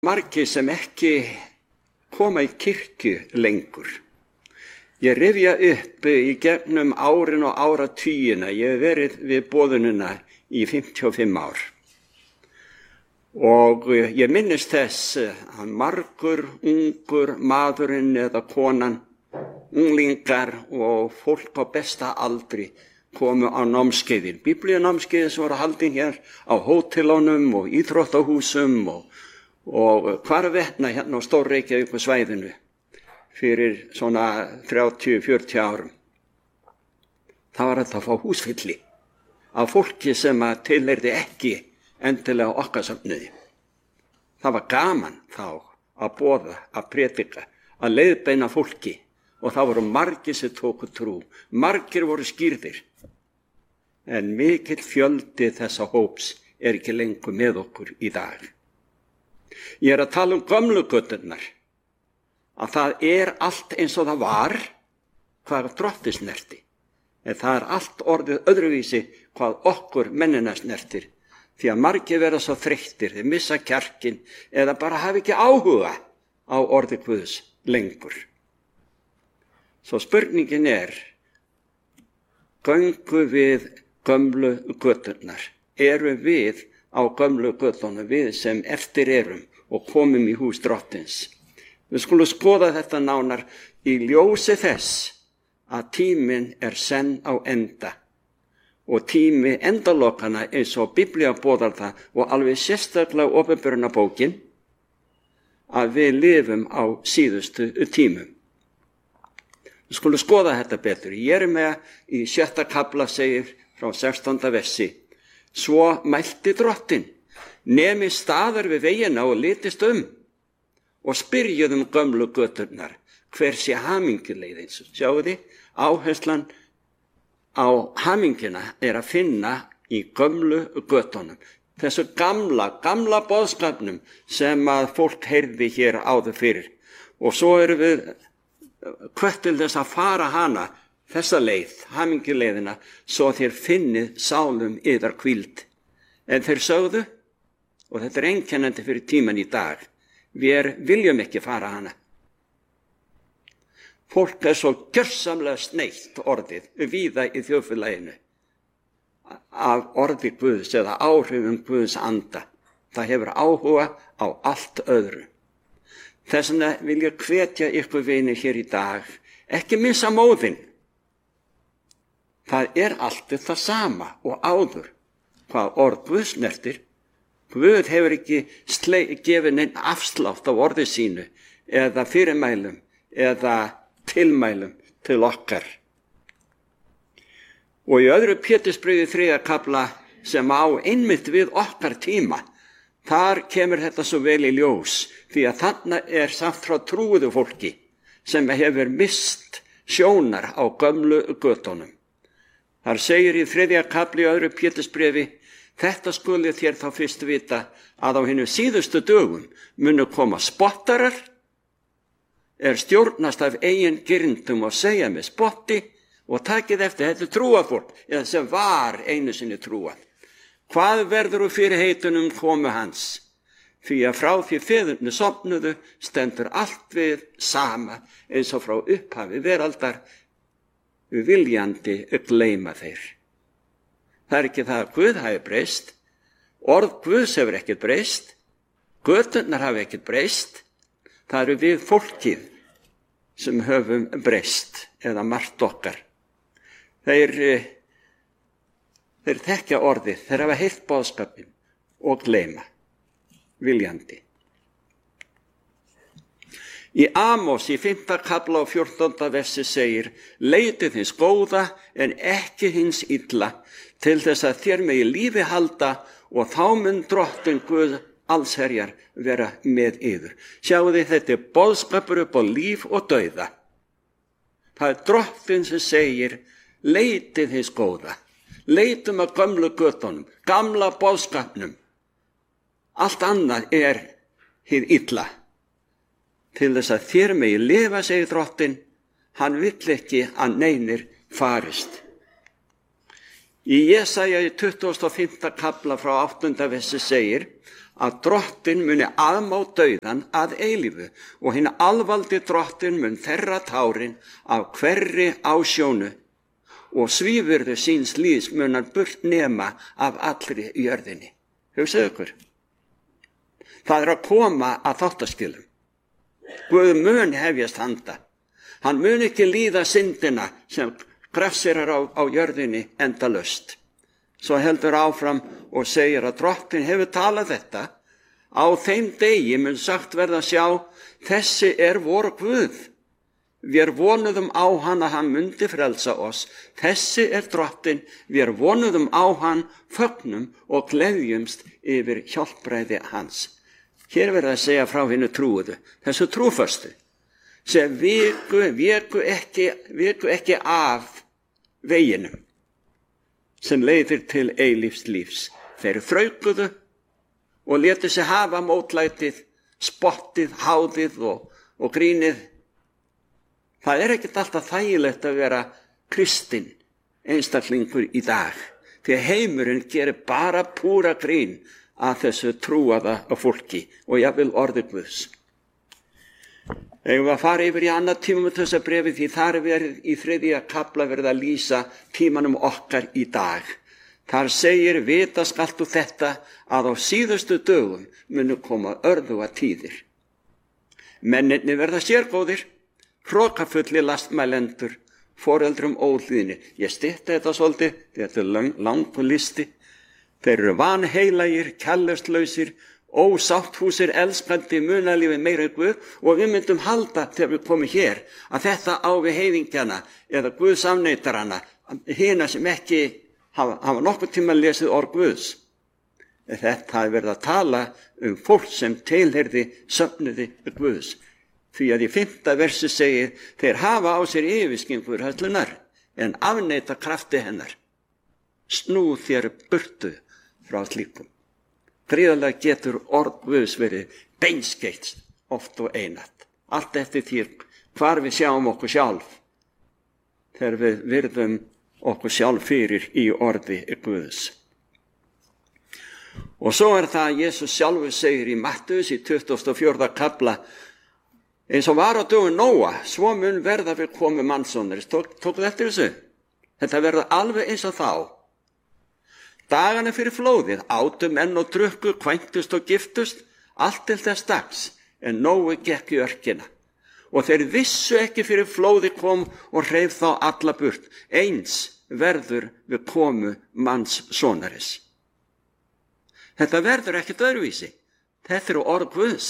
Margir sem ekki koma í kirkju lengur. Ég rifja upp í gegnum árin og áratugina. Ég hef verið við boðunina í 55 ár. Og ég minnist þess að margur ungur maðurinn eða konan, unglingar og fólk á besta aldri komu á námskeiðin. Biblíunámskeiðin sem voru haldin hér á hótelunum og íþróttahúsum og hvarvetna hérna á Stór-Reykjavíkursvæðinu fyrir svona 30-40 árum. Það var alltaf að fá húsfylli af fólki sem að tilheyrði ekki endilega okkar söfnuði. Það var gaman þá að boða, að predika, að leiðbeina fólki og það voru margir sem tóku trú. Margir voru skírðir. En mikill fjöldi þessa hóps ekki lengur með okkur í dag. Ég að tala gömlu göturnar. Að það allt eins og það var hvað Drottins snerti. En það allt orðið öðruvísi hvað okkur mennina snertir. Því að margir vera svo þreyttir, þeir missa kjarkinn eða bara hafa ekki áhuga á orði Guðs lengur. Svo spurningin göngum við gömlu göturnar? Erum við á gömlu götunum, við sem eftir erum og komum í hús Drottins? Við skulum skoða þetta nánar í ljósi þess að tíminn senn á enda. Og tími endalokana eins og Biblía boðar það og alveg sérstaklega opinberunarbókin að við lifum á síðustu tímum. Við skulum skoða þetta betur. Jeremía í 6. kafla segir frá 16. versi: Svo mælti Drottinn, nemi staðar við vegina og litist og spyrjuð gömlu göturnar, hver sé hamingjuleiðin. Sjáu þið, áherslan á hamingina að finna í gömlu götunum. Þessu gamla boðskapnum sem að fólk heyrði hér áður fyrir. Og svo erum við hvött til þess að fara hana, þessa leið, hamingjuleiðina, svo þér finnið sálum yðar hvíld. En þeir sögðu, og þetta einkennandi fyrir tíman í dag, við viljum ekki fara hana. Fólk svo gjörsamlega sneitt orðið víða í þjóðfélaginu af orði Guðs eða áhrifum Guðs anda. Það hefur áhuga á allt öðru. Þess vegna vil ég hvetja ykkur vinir hér í dag, ekki missa móðinn. Það alltaf það sama og áður hvað orð Guðs snertir. Guð hefur ekki gefið neinn afslátt á orði sínu eða fyrirmælum eða tilmælum til okkar. Og í 2. Pétursbréfi 3. kafla sem á einmitt við okkar tíma, þar kemur þetta svo vel í ljós, því að þarna samt frá trúuðu fólki sem hefur mist sjónar á gömlu götunum. Þar segir í 3. kafli í 2. Pétursbréfi: Þetta skuli þér þá fyrst vita að á hinum síðustu dögum munu koma spottarar, stjórnast af eigin girndum og segja með spotti og takið eftir þetta trúafólk, eða sem var einu sinni trúað. Hvað verður úr fyrirheitunum komu hans? Því að frá því feðurnir sofnuðu stendur allt við sama eins og frá upphafi veraldar, viljandi gleyma þeir. Það ekki það að Guð hafi breyst, orð Guðs hefur ekkert breyst, göturnar hafi ekkert breyst, það eru við fólkið sem höfum breyst eða margt okkar. Þeir þekkja orðið, þeir hafa heyrt boðskapinn og gleyma, viljandi. Í Amos í 5. kafla og 14. versi segir: Leitið hins góða en ekki hins illa, til þess að þér megi lífi halda og þá mun Drottinn Guð allsherjar vera með yður. Sjáu þið, þetta boðskapur upp á líf og dauða. Það Drottinn sem segir: leitið hins góða. Leitum að gömlu götunum, gamla boðskapnum. Allt annað hið illa. Til þess að þér megi lifa, segir Drottinn, hann vill ekki að neinir farist. Í Jesaja í 25. kafla frá 8. versi segir að drottin muni aðmá dauðan að eilífu og hinn alvaldi drottin mun þerra tárin af hverri ásjónu og svífurðu síns lífs munar burt nema af allri jörðinni. Hugsaðu ykkur. Það að koma að þáttaskilum. Guð mun hefjast handa. Hann mun ekki líða syndina sem grefsirar á jörðinni endalaust. Svo heldur áfram og segir að drottin hefur talað þetta. Á þeim degi mun sagt verða sjá, þessi vor Guð. Við vonuðum á hann að hann mundi frelsa oss. Þessi drottin, við vonuðum á hann, fögnum og gleðjumst yfir hjálpræði hans. Hér verða að segja frá hinnu trúuðu, þessu trúföstu, sem viku ekki af veginum, sem leiðir til eilífs lífs. Þeir þraukuðu og létu sig hafa mótlætið, spottið, háðið og grínið. Það ekkert alltaf þægilegt að vera kristinn einstaklingur í dag, því að heimurinn gerir bara púra grín að þessu trúaða fólki og jafnvel orði Guðs. Eigum við að fara yfir í annað Tímóteusarbréfið því þar verið í 3. kafla verið að lýsa tímanum okkar í dag. Þar segir, vita skalt þú þetta að á síðustu dögum munu koma örðuga tíðir. Mennirnir verða sérgóðir, hrokafullir lastmælendur, foreldrum óhlýðnir. Ég stytta þetta svolítið, þetta langur listi. Þeir eru vanheilagir, kærleikslausir, ósátthúsir, elskandi, munalífi meira Guð og við myndum halda þegar við komum hér að þetta á við heiðingjana eða Guðsafneitarana, hina sem ekki hafa nokkuð tíma lesið orð Guðs. Þetta er verið að tala fólk sem tilheyrði söfnuði Guðs. Því að í 5. versi segir, þeir hafa á sér yfirskyn Guðshöllunar en afneita krafti hennar. Snú þér burtu frá slíkum. Gríðarlega getur orð Guðs verið beinskeytt oft og einatt. Allt eftir því hvar við sjáum okkur sjálf. Þegar við virðum okkur sjálf fyrir í orði Guðs. Og svo það að Jesus sjálfur segir í Mattheus í 24. kafla, eins og var á dögum Nóa, svo mun verða við komu mannssonar. Tók eftir þessu? Þetta verða alveg eins og þá. Dagana fyrir flóðið, átu menn og drukku, kvæntust og giftust, allt til þess dags, en Nói gekk í örkina. Og þeir vissu ekki fyrir flóði kom og hreif þá alla burt. Eins verður við komu mannssonaris. Þetta verður ekkert öðruvísi. Þetta eru orð Guðs.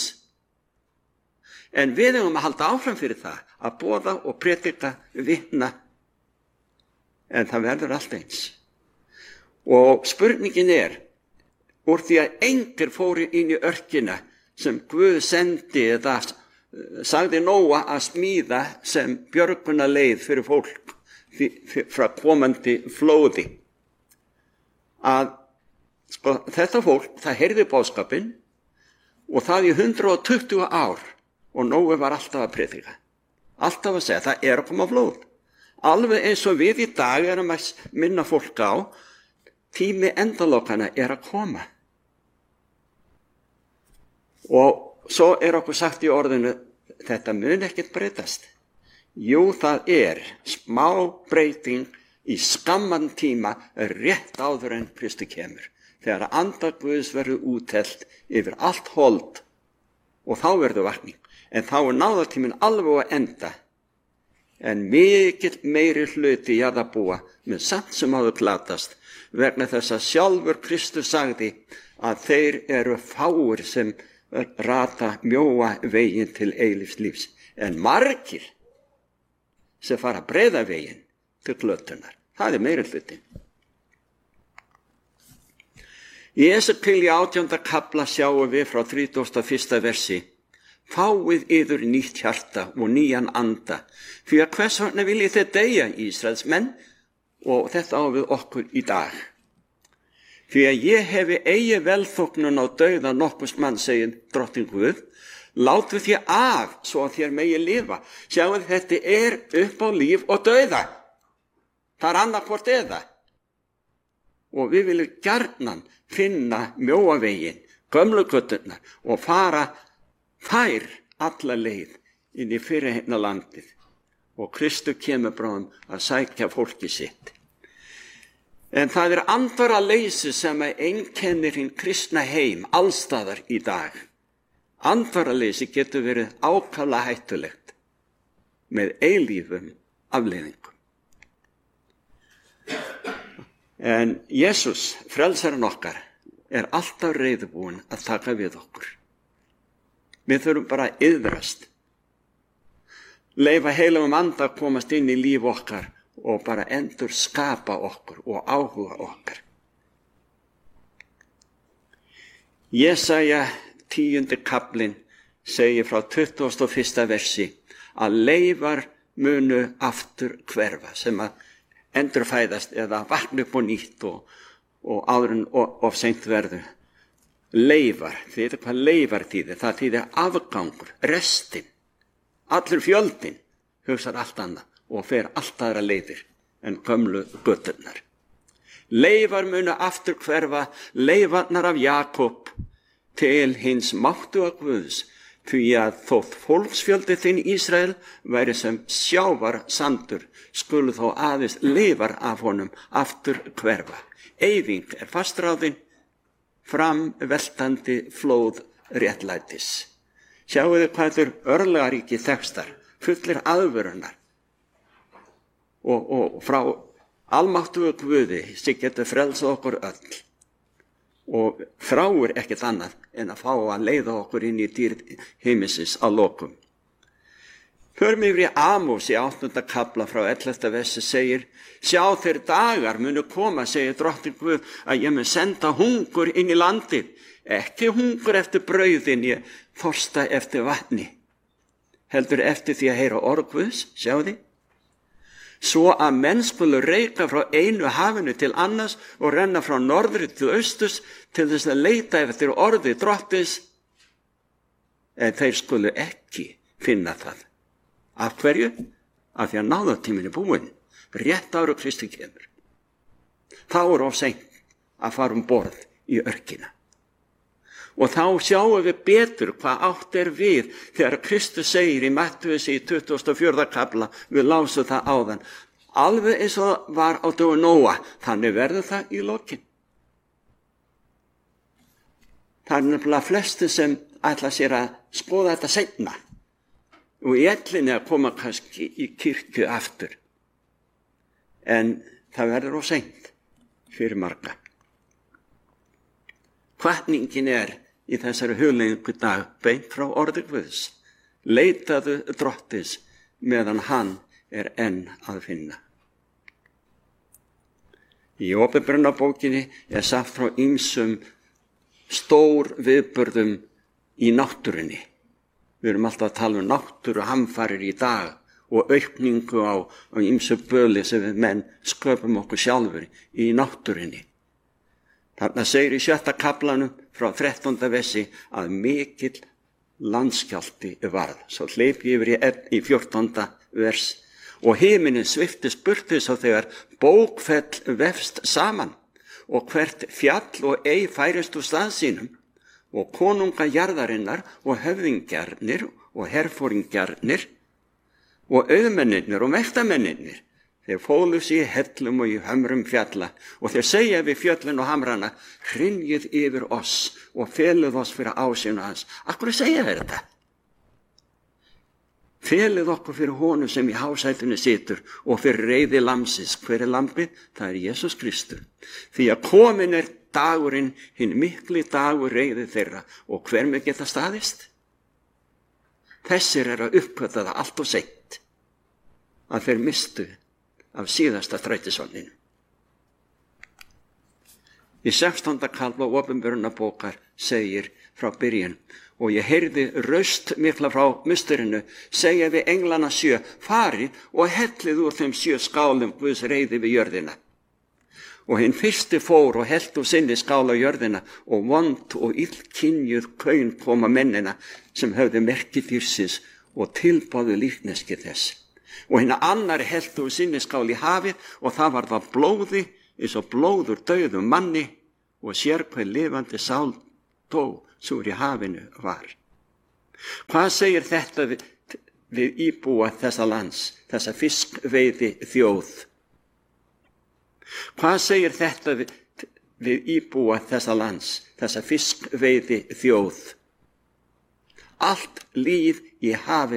En við eigum að halda áfram fyrir það, að boða og predika, vitna. En það verður allt eins. Og spurningin úr því að engir fóru inn í örkina sem Guð sendi eða sagði Nóa að smíða sem björgunarleið fyrir fólk frá komandi flóði. Að þetta fólk, það heyrði boðskapinn og það í 120 ár og Nói var alltaf að predika. Alltaf að segja, það að koma flóð. Alveg eins og við í dag erum að minna fólk á, tími endalokana að koma. Og svo okkur sagt í orðinu, þetta mun ekkert breytast. Jú, það smá breyting í skamman tíma rétt áður en Kristi kemur. Þegar anda Guðs verður úthellt yfir allt hold og þá verður vakning. En þá náðartíminn alveg að enda. En mikill meiri hluti jarðarbúa með samt sem áður glatast vegna þess að sjálfur Kristus sagði að þeir eru fáir sem rata mjóa veginn til eilífs lífs, en margir sem fara breiða veginn til glötunar. Það meiri hluti. Í Esekíel í 18. kafla sjáum við frá 31. versi, fáið yður nýtt hjarta og nýjan anda, því að hvers vegna viljið þið deyja, Ísraels menn, og þetta á við okkur í dag. Því að ég hefi eigi velþóknun á dauða nokkurs mann, segir drottin Guð, látu þér af svo að þér megi lifa. Sjáu þetta upp á líf og dauða. Það annað hvort eða. Og við viljum gjarnan finna mjóavegin, gömlu göturnar og fara þær alla leið inn í fyrirheitna landið og Kristur kemur bráðum að sækja fólki sitt. En það andvaraleysi sem einkennir hinn kristna heim allstaðar í dag. Andvaraleysi getur verið ákaflega hættulegt með eilífum afleiðingum. En Jesús, frelsarinn okkar, alltaf reiðubúinn að taka við okkur. Við þurfum bara að iðrast. Leyfa heilagum anda að komast inn í líf okkar og bara endur skapa okkur og áhuga okkar. Jesaja 10. kaplinn segir frá 21. versi að leifar munu aftur hverfa sem að endurfæðast eða vakna upp og nýtt og áður en of seint verður. Leifar, þið veitir hvað leifar þýðir? Það þýðir afgangur, restin, allur fjöldin hugsar allt annað og fer allt aðra leiðir en gömlu göturnar. Leifar munu aftur hverfa, leifarnar af Jakob til hins máttuga Guðs, því að þótt fólksfjöldi þinn Ísrael væri sem sjávar sandur, skulu þó aðeins leifar af honum aftur hverfa. Eyðing fastráðin, framveltandi flóð réttlætis. Sjáu þið hvað þetta örlagaríki textar, fullir aðvörunar og frá almáttugu Guði sem getur frelsað okkur öll og þráir ekkert annað en að fá að leiða okkur inn í dýrð himinsins að lokum. Förum yfir í Amos í 8. kafla frá 11. versi segir: sjá þeir dagar munu koma, segir drottinn Guð, að ég mun senda hungur inn í landið, ekki hungur eftir brauðin, ég þorsta eftir vatni, heldur eftir því að heyra orð Guðs, sjáu þið, svo að menn skulu reika frá einu hafinu til annars og renna frá norðri til austurs til þess að leita eftir orði drottins, en þeir skulu ekki finna það. Af hverju? Af því að náðartíminn búinn, rétt ára Kristi kemur. Þá of seint að fara borð í örkina. Og þá sjáum við betur hvað átt við þegar Kristus segir í Mattheusi í 24. kafla, við lásum það áðan, alveg eins og var á dögum Nóa, þannig verður það í lokin. Það nefnilega flesti sem ætla sér að skoða þetta seinna og í ellinni að koma kannski í kirkju aftur. En það verður of seint fyrir marga. Hvatningin í þessari hugleiðingu dag beint frá orði Guðs. Leitaðu drottins meðan hann enn að finna. Í Opinberunarbókinni sagt frá ýmsum stór viðburðum í náttúrunni. Við erum alltaf að tala náttúruhamfarir í dag og aukningu á ýmsu böli sem við menn sköpum okkur sjálfur í náttúrunni. Þarna segir í 7. kaflanum frá 13. versi að mikill landskjálfti varð. Svo hleyp ég yfir í 14. vers og himinin sviftist burtu svo þegar bókfell vefst saman og hvert fjall og ei færist úr stað sínum og konunga jarðarinnar og höfðingjarnir og herfóringjarnir og auðmennirnir og mektamennirnir. Þeir fólu sig í hellum og í hömrum fjalla og þeir segja við fjöllin og hamrana: hrynjið yfir oss og feluð oss fyrir ásýnu hans. Akkur segja þeir þetta? Felið okkur fyrir honum sem í hásætinu situr og fyrir reiði lamsins. Hver lambið? Það Jesús Kristur. Því að komin dagurinn, hinn mikli dagur reiði þeirra, og hver með geta staðist? Þessir að uppgöta það allt og seint að þeir mistu af síðasta þrætisvagninu. Í 16. kafla Opinberunarbókar segir frá byrjun: og ég heyrði raust mikla frá musturinu segja við englana 7: farið og hellið úr þeim 7 skálum Guðs reiði við jörðina. Og hinn fyrsti fór og hellt úr sinni skál á jörðina, og vond og illkynjuð kaun koma mennina sem höfðu merki dýrsins og tilbáðu líkneski þess. Og hinn annari hellt úr sinni skál í hafið, og það var blóði eins og blóður dauðum manni, og sér hver lifandi sál dó svo í hafinu var. Hvað segir þetta við íbúa þessa lands, þessa fiskveiði þjóð? Hvað segir þetta við íbúa þessa lands, þessa fiskveiði þjóð? Allt líf í hafinu